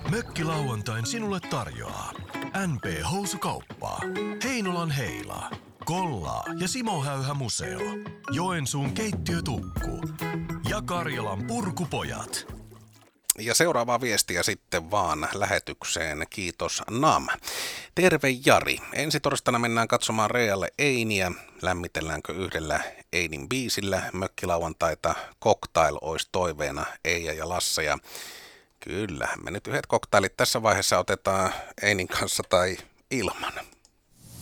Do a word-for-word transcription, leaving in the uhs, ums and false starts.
Mökkilauantain sinulle tarjoaa N P-housukauppa, Heinolan Heila, Kolla ja Simo Häyhä Museo, Joensuun keittiötukku ja Karjalan Purkupojat. Ja seuraavaa viestiä sitten vaan lähetykseen. Kiitos Nam. Terve Jari. Ensi torstaina mennään katsomaan Realle Einiä. Lämmitelläänkö yhdellä Einin biisillä? Mökkilauantaita Cocktail olisi toiveena Eija ja Lasse. Ja kyllähän me nyt yhdet koktailit tässä vaiheessa otetaan Einin kanssa tai ilman.